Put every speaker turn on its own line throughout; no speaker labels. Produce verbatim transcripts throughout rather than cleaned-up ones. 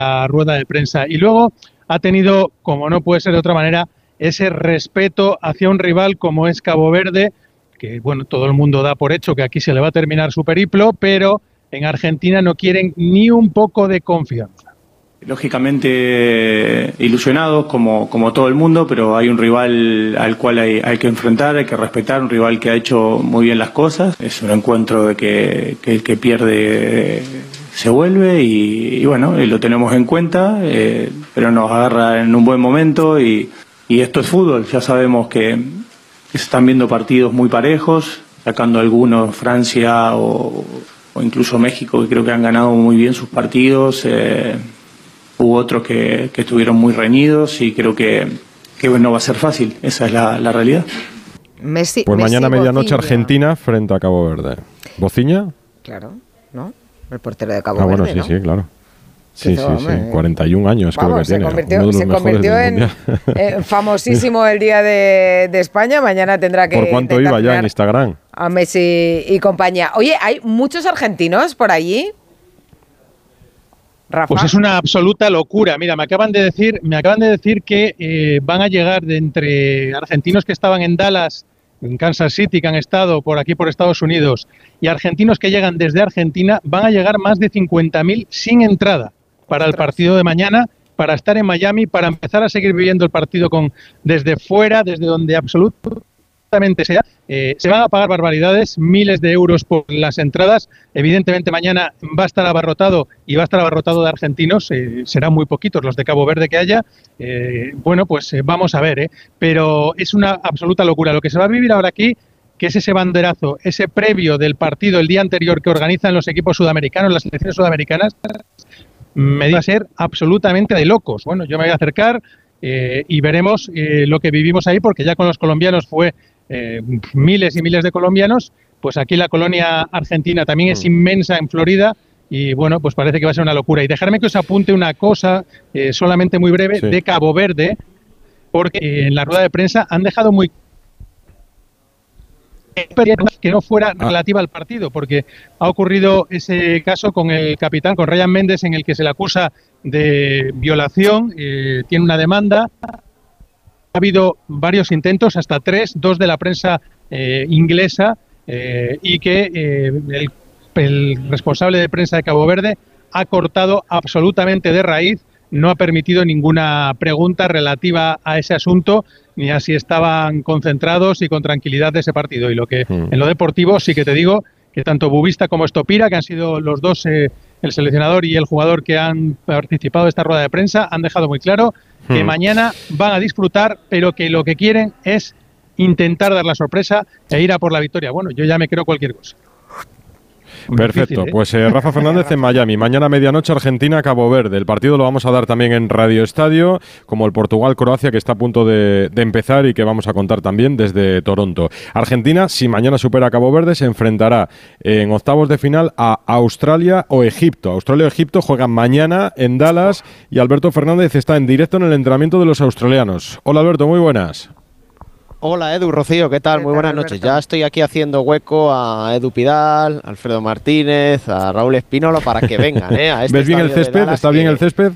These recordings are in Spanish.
la rueda de prensa. Y luego ha tenido, como no puede ser de otra manera, ese respeto hacia un rival como es Cabo Verde, que bueno, todo el mundo da por hecho que aquí se le va a terminar su periplo, pero en Argentina no quieren ni un poco de confianza.
Lógicamente ilusionados como, como todo el mundo, pero hay un rival al cual hay, hay que enfrentar, hay que respetar, un rival que ha hecho muy bien las cosas. Es un encuentro de que, que el que pierde se vuelve y, y bueno, y lo tenemos en cuenta, eh, pero nos agarra en un buen momento y, y esto es fútbol. Ya sabemos que, que se están viendo partidos muy parejos, sacando algunos Francia o, o incluso México, que creo que han ganado muy bien sus partidos. Eh, Hubo otros que, que estuvieron muy reñidos y creo que, que no va a ser fácil. Esa es la, la realidad.
Messi,
pues mañana
Messi,
medianoche
Bociña.
Argentina frente a Cabo Verde. ¿Bociña?
Claro, ¿no? El portero de Cabo
ah,
Verde,
bueno, sí,
¿no?
sí, claro. Sí,
Hizo,
sí, sí.
hombre,
cuarenta y un años
vamos,
creo que
se
tiene.
convirtió,
Uno de los
se convirtió
mejores
en
del mundial.
eh, famosísimo el día de, de España. Mañana tendrá que
¿Por cuánto iba ya en Instagram?
A Messi y compañía. Oye, ¿hay muchos argentinos por allí? Rafa.
Pues es una absoluta locura. Mira, me acaban de decir, me acaban de decir que eh, van a llegar de entre argentinos que estaban en Dallas, en Kansas City, que han estado por aquí por Estados Unidos, y argentinos que llegan desde Argentina, van a llegar más de cincuenta mil sin entrada para el partido de mañana, para estar en Miami, para empezar a seguir viviendo el partido con desde fuera, desde donde absolutamente sea. Eh, se van a pagar barbaridades, miles de euros por las entradas. Evidentemente mañana va a estar abarrotado y va a estar abarrotado de argentinos, eh, serán muy poquitos los de Cabo Verde que haya. Eh, bueno, pues eh, vamos a ver, eh. pero es una absoluta locura. Lo que se va a vivir ahora aquí, que es ese banderazo, ese previo del partido el día anterior que organizan los equipos sudamericanos, las selecciones sudamericanas, me va a ser absolutamente de locos. Bueno, yo me voy a acercar eh, y veremos eh, lo que vivimos ahí, porque ya con los colombianos fue eh, miles y miles de colombianos, pues aquí la colonia argentina también es inmensa en Florida y bueno, pues parece que va a ser una locura. Y dejarme que os apunte una cosa eh, solamente muy breve sí. de Cabo Verde, porque eh, en la rueda de prensa han dejado muy que no fuera ah. relativa al partido, porque ha ocurrido ese caso con el capitán, con Ryan Méndez, en el que se le acusa de violación, eh, tiene una demanda. Ha habido varios intentos, hasta tres, dos de la prensa eh, inglesa, eh, y que eh, el, el responsable de prensa de Cabo Verde ha cortado absolutamente de raíz, no ha permitido ninguna pregunta relativa a ese asunto, ni a si estaban concentrados y con tranquilidad de ese partido. Y lo que mm. en lo deportivo sí que te digo que tanto Bubista como Estopira, que han sido los dos, eh, el seleccionador y el jugador que han participado de esta rueda de prensa, han dejado muy claro que mm. mañana van a disfrutar, pero que lo que quieren es intentar dar la sorpresa e ir a por la victoria. Bueno, yo ya me creo cualquier cosa.
Perfecto, difícil, ¿eh? Pues eh, Rafa Fernández en Miami, mañana medianoche Argentina, Cabo Verde. El partido lo vamos a dar también en Radio Estadio, como el Portugal-Croacia que está a punto de, de empezar y que vamos a contar también desde Toronto. Argentina, si mañana supera a Cabo Verde, se enfrentará en octavos de final a Australia o Egipto. Australia o Egipto juegan mañana en Dallas y Alberto Fernández está en directo en el entrenamiento de los australianos. Hola Alberto, muy buenas.
Hola Edu, Rocío, ¿qué tal? Muy buenas noches. Ya estoy aquí haciendo hueco a Edu Pidal, Alfredo Martínez, a Raúl Espínola para que vengan, ¿eh? A este
¿Ves bien el césped? ¿Está bien el césped?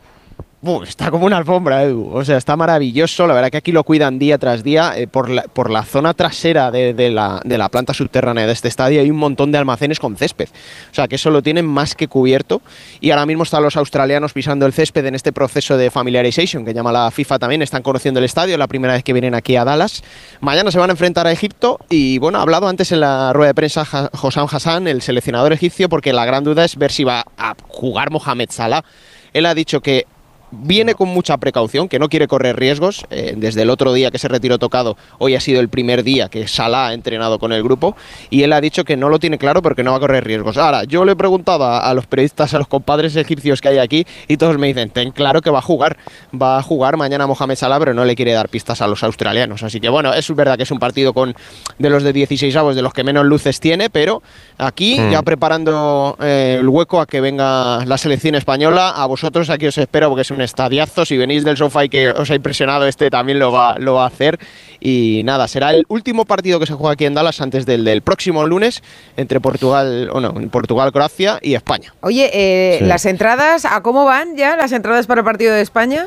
Uh, está como una alfombra, Edu. O sea, está maravilloso. La verdad que aquí lo cuidan día tras día. Eh, por, la, por la zona trasera de, de, la, de la planta subterránea de este estadio hay un montón de almacenes con césped. O sea, que eso lo tienen más que cubierto. Y ahora mismo están los australianos pisando el césped en este proceso de familiarization que llama la FIFA también. Están conociendo el estadio, la primera vez que vienen aquí a Dallas. Mañana se van a enfrentar a Egipto. Y bueno, ha hablado antes en la rueda de prensa Hossam Hassan, el seleccionador egipcio, porque la gran duda es ver si va a jugar Mohamed Salah. Él ha dicho que viene con mucha precaución, que no quiere correr riesgos. Eh, desde el otro día que se retiró tocado, hoy ha sido el primer día que Salah ha entrenado con el grupo y él ha dicho que no lo tiene claro porque no va a correr riesgos. Ahora, yo le he preguntado a, a los periodistas, a los compadres egipcios que hay aquí y todos me dicen, ten claro que va a jugar, va a jugar mañana Mohamed Salah, pero no le quiere dar pistas a los australianos. Así que bueno, es verdad que es un partido con de los de dieciséis avos, de los que menos luces tiene, pero aquí mm. ya preparando eh, el hueco a que venga la selección española. A vosotros aquí os espero porque es un estadiazo. Si venís del sofá y que os ha impresionado este, también lo va, lo va a hacer. Y nada, será el último partido que se juega aquí en Dallas antes del, del próximo lunes entre Portugal, o no, Portugal, Croacia y España.
Oye, eh,
Sí.
¿las entradas, a cómo van ya las entradas para el partido de España?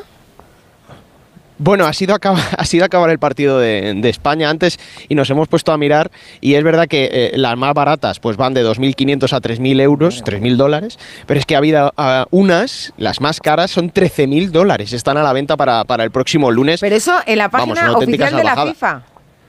Bueno, ha sido, acaba, ha sido acabar el partido de, de España antes y nos hemos puesto a mirar y es verdad que eh, las más baratas pues van de dos mil quinientos a tres mil euros, tres mil dólares, pero es que ha habido uh, unas, las más caras son trece mil dólares, están a la venta para, para el próximo lunes.
Pero eso en la página
Vamos, una auténtica
oficial de la
salvajada.
FIFA.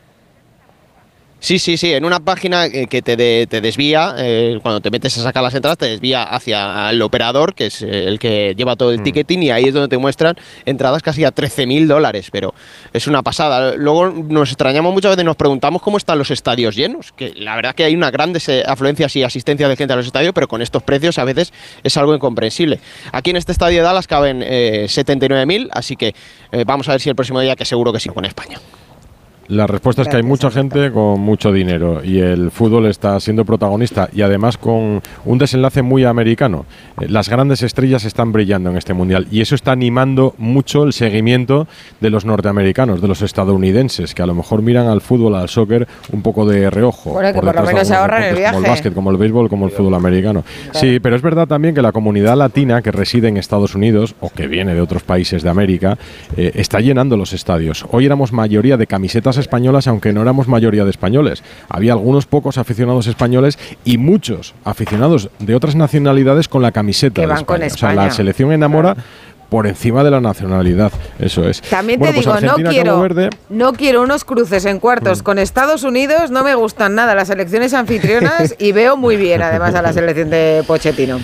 Sí, sí, sí, en una página eh, que te, de- te desvía, eh, cuando te metes a sacar las entradas, te desvía hacia el operador, que es eh, el que lleva todo el ticketing, y ahí es donde te muestran entradas casi a trece mil dólares, pero es una pasada. Luego nos extrañamos muchas veces, nos preguntamos cómo están los estadios llenos, que la verdad que hay una gran des- afluencias y asistencia de gente a los estadios, pero con estos precios a veces es algo incomprensible. Aquí en este estadio de Dallas caben eh, setenta y nueve mil, así que eh, vamos a ver si el próximo día, que seguro que sí, con España.
La respuesta es que hay
Gracias,
mucha
Alberto.
gente con mucho dinero y el fútbol está siendo protagonista y además con un desenlace muy americano. Eh, Las grandes estrellas están brillando en este mundial y eso está animando mucho el seguimiento de los norteamericanos, de los estadounidenses, que a lo mejor miran al fútbol, al sóquer, un poco de reojo.
Bueno, que por lo
detrás de
menos se
algunos
ahorran el
deportes Como el
viaje.
básquet, como el béisbol, como el fútbol americano. Sí, pero es verdad también que la comunidad latina que reside en Estados Unidos o que viene de otros países de América eh, está llenando los estadios. Hoy éramos mayoría de camisetas españolas, aunque no éramos mayoría de españoles. Había algunos pocos aficionados españoles y muchos aficionados de otras nacionalidades con la camiseta
Que
de
van con
España. O sea,
España.
la selección enamora por encima de la nacionalidad. Eso es.
También
Bueno,
te
pues
digo, no
Argentina,
quiero,
Cabo Verde,
no quiero unos cruces en cuartos con Estados Unidos, no me gustan nada las selecciones anfitrionas y veo muy bien además a la selección de Pochettino.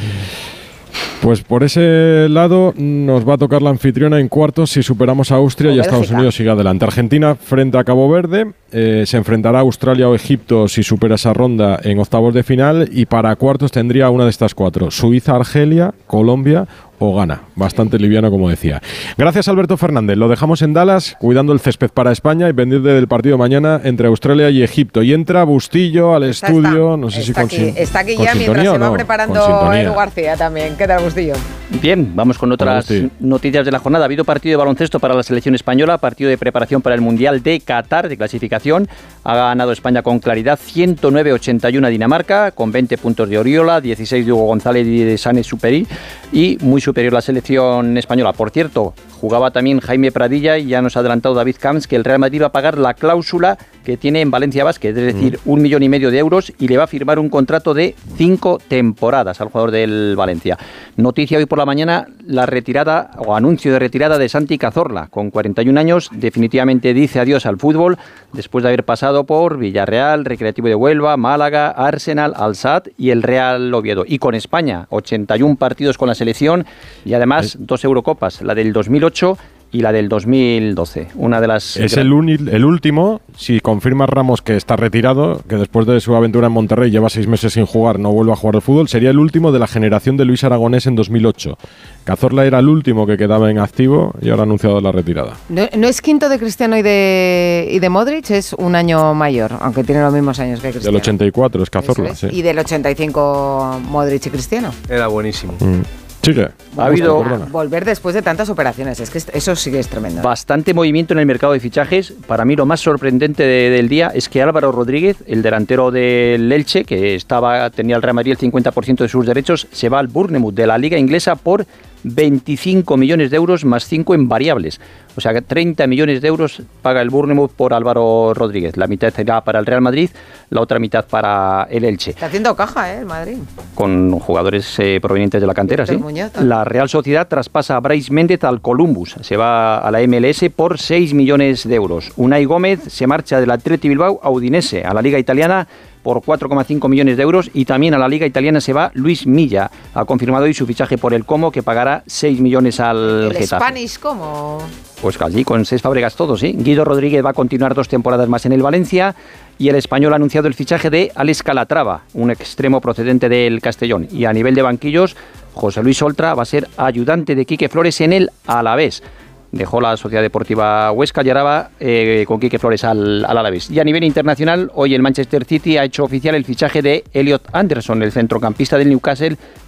pues por ese lado nos va a tocar la anfitriona en cuartos si superamos a Austria
O
y Estados
Bélgica.
Unidos sigue adelante. Argentina frente a Cabo Verde, eh, se enfrentará a Australia o Egipto si supera esa ronda en octavos de final y para cuartos tendría una de estas cuatro: Suiza, Argelia, Colombia o Ghana. Bastante liviano, como decía. Gracias, Alberto Fernández. Lo dejamos en Dallas, cuidando el césped para España y pendiente del partido mañana entre Australia y Egipto. Y entra Bustillo al
Está,
estudio,
está.
no sé si
Está
con,
aquí,
sin-
está aquí
con
ya
sintonía
mientras
o
se va
no, con
preparando
sintonía.
Edu García también. ¿Qué tal, Bustillo?
Bien, vamos con otras
Agustín.
noticias de la jornada. Ha habido partido de baloncesto para la selección española, partido de preparación para el Mundial de Qatar de clasificación. Ha ganado España con claridad ciento nueve a ochenta y uno a Dinamarca, con veinte puntos de Oriola, dieciséis de Hugo González y de Sané Superi, y muy superior la selección española. Por cierto, jugaba también Jaime Pradilla y ya nos ha adelantado David Camps que el Real Madrid va a pagar la cláusula que tiene en Valencia Basket, es decir, un millón y medio de euros, y le va a firmar un contrato de cinco temporadas al jugador del Valencia. Noticia hoy por la mañana, la retirada o anuncio de retirada de Santi Cazorla, con cuarenta y un años, definitivamente dice adiós al fútbol después de haber pasado por Villarreal, Recreativo de Huelva, Málaga, Arsenal, Al-Sadd y el Real Oviedo. Y con España, ochenta y uno partidos con la selección y además dos Eurocopas, la del dos mil ocho y la del dos mil doce. Una de las
Es el, uni- el último, si confirma Ramos que está retirado, que después de su aventura en Monterrey lleva seis meses sin jugar, no vuelve a jugar al fútbol, sería el último de la generación de Luis Aragonés en dos mil ocho. Cazorla era el último que quedaba en activo y ahora ha anunciado la retirada.
No, no es quinto de Cristiano y de, y de Modric, es un año mayor, aunque tiene los mismos años que Cristiano.
Del ochenta y cuatro es
Eso
Cazorla,
es.
sí.
Y del ochenta y cinco Modric y Cristiano.
Era buenísimo.
Mm. Sigue.
Ha habido-
Perdona.
Volver después de tantas operaciones, es que est- eso sí que es tremendo.
Bastante movimiento en el mercado de fichajes. Para mí lo más sorprendente de- del día es que Álvaro Rodríguez, el delantero del Elche, que estaba tenía el Real Madrid el cincuenta por ciento de sus derechos, se va al Bournemouth de la Liga Inglesa por veinticinco millones de euros más cinco en variables. O sea que treinta millones de euros paga el Bournemouth por Álvaro Rodríguez. La mitad será para el Real Madrid, la otra mitad para el Elche.
Está haciendo caja, ¿eh? El Madrid.
Con jugadores eh, provenientes de la cantera,
Víctor
sí.
Muñoz también.
La Real Sociedad traspasa a Bryce Méndez al Columbus. Se va a la M L S por seis millones de euros. Unai Gómez se marcha del Atleti Bilbao a Udinese, a la Liga Italiana, por cuatro coma cinco millones de euros, y también a la Liga Italiana se va Luis Milla. Ha confirmado hoy su fichaje por el Como, que pagará seis millones al
El
Getafe.
Spanish, ¿cómo?
Pues allí con seis Fábregas todos, ¿sí? Guido Rodríguez va a continuar dos temporadas más en el Valencia, y el Español ha anunciado el fichaje de Alex Calatrava, un extremo procedente del Castellón. Y a nivel de banquillos, José Luis Oltra va a ser ayudante de Quique Flores en el Alavés. Dejó la Sociedad Deportiva Huesca y ahora va eh, con Quique Flores al, al Alavés. Y a nivel internacional, hoy el Manchester City ha hecho oficial el fichaje de Elliot Anderson, el centrocampista del Newcastle,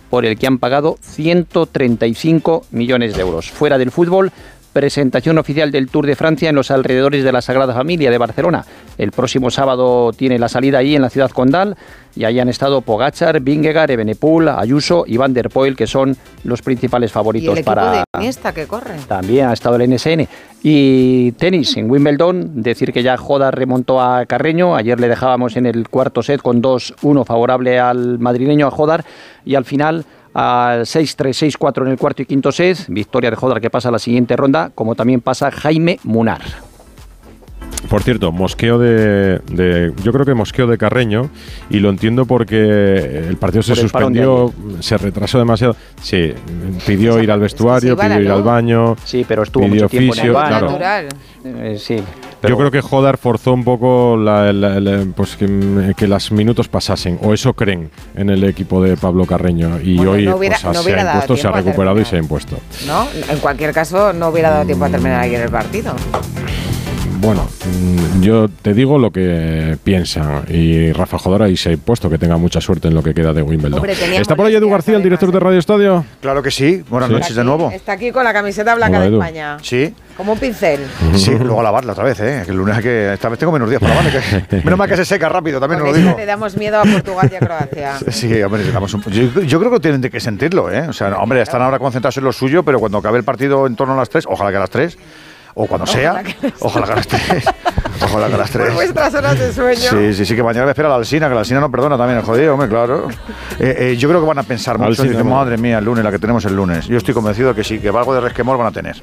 por el que han pagado ciento treinta y cinco millones de euros. Fuera del fútbol, presentación oficial del Tour de Francia en los alrededores de la Sagrada Familia de Barcelona. El próximo sábado tiene la salida ahí en la ciudad condal y ahí han estado Pogačar, Vingegaard, Evenepoel, Ayuso y Van der Poel, que son los principales favoritos.
¿Y el equipo
para
de Iniesta que corre?
También ha estado el N S N. Y tenis en Wimbledon, decir que ya Jodar remontó a Carreño. Ayer le dejábamos en el cuarto set con dos uno favorable al madrileño, a Jodar, y al final al seis tres, seis cuatro en el cuarto y quinto set, victoria de Jodar que pasa a la siguiente ronda, como también pasa Jaime Munar.
Por cierto, mosqueo de, de... Yo creo que mosqueo de Carreño, y lo entiendo porque el partido se suspendió, se retrasó demasiado. Sí, pidió ir al vestuario,
es que
pidió ir al baño.
Sí, pero estuvo
pidió
mucho tiempo
fisio,
en el baño.
claro.
Natural.
Eh, sí, pero
Yo creo que Jodar forzó un poco la, la, la, pues que, que los minutos pasasen, o eso creen en el equipo de Pablo Carreño, y
Bueno,
hoy
no hubiera-
pues,
no
se
hubiera
ha
dado
impuesto, se ha
tiempo a
recuperado y
terminar.
se ha impuesto.
¿No? En cualquier caso, no hubiera dado tiempo a terminar ayer el partido.
Bueno, mm, yo te digo lo que piensan, y Rafa Jodar ahí se ha impuesto, que tenga mucha suerte en lo que queda de Wimbledon.
Hombre, tenía
¿Está por ahí Edu
molestias,
García, el director de
además,
Radio Estadio?
Claro que sí. Buenas
Sí.
noches
Está
de nuevo.
aquí- Está aquí con la camiseta blanca
Hola,
de
Edu.
España.
Sí,
Como un pincel.
sí, luego a lavarla otra vez, ¿eh? Que el lunes hay que. Esta vez tengo menos días para lavarla. Que, menos mal que se seca rápido, también os
Porque
lo
si
digo.
no le damos miedo a Portugal y a Croacia.
Sí, hombre, le damos un- yo, yo creo que tienen que sentirlo, ¿eh? O sea, no, hombre, están ahora concentrados en lo suyo, pero cuando acabe el partido en torno a las tres, ojalá que a las tres, o cuando sea,
Ojalá que a las
ojalá que a las tres. Ojalá que a las tres.
Por vuestras horas de sueño.
Sí, sí, sí, que mañana me espera la Alsina, que la Alsina no perdona también, el jodido, hombre, claro. Eh, eh, yo creo que van a pensar mucho,
Alsina,
dicen,
madre.
madre mía, el lunes, la que tenemos el lunes. Yo estoy convencido que sí, que algo de resquemor van a tener.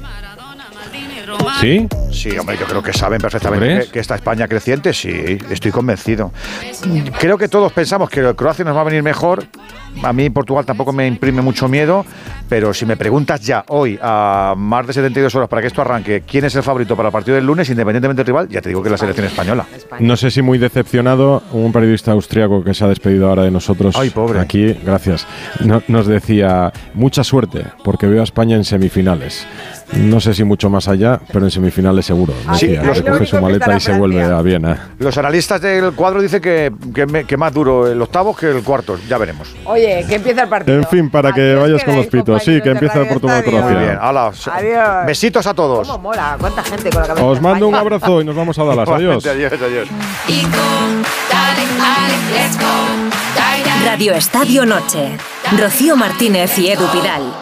¿Sí?
Sí, hombre, yo creo que saben perfectamente
¿Crees?
que, que está España creciente, sí, estoy convencido. Creo que todos pensamos que Croacia nos va a venir mejor. A mí Portugal tampoco me imprime mucho miedo, pero si me preguntas ya hoy, a más de setenta y dos horas para que esto arranque, quién es el favorito para el partido del lunes, independientemente del rival, ya te digo que es la selección española.
España.
No sé si muy decepcionado, un periodista austriaco que se ha despedido ahora de nosotros.
Ay, pobre.
Aquí, gracias. No- nos decía, mucha suerte, porque veo a España en semifinales. No sé si mucho más allá, pero en semifinales seguro.
Ahí-
Decía,
ahí
se
lo
coge su
único que
maleta
estará
y se vuelve
Francia.
a Viena.
Los analistas del cuadro dicen que, que, me- que más duro el octavo que el cuarto, ya veremos.
Oye, que empieza el partido.
En fin, para que
Adiós,
vayas con los
quedáis,
pitos. Sí,
compañeros
que
de
empieza
Radio
Portugal-Croacia.
Muy
Estadio.
bien, hala,
Adiós.
besitos a todos.
¿Cómo mola? ¿Cuánta gente con la camiseta
Os mando un
España?
abrazo y nos vamos a Dallas. Adiós.
Adiós, adiós.
Radio Estadio Noche. Rocío Martínez y Edu Pidal.